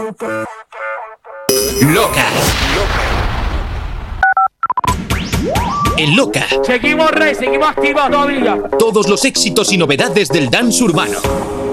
Loca. En Loca. Seguimos, Rey, seguimos activos todavía. Todos los éxitos y novedades del dance urbano.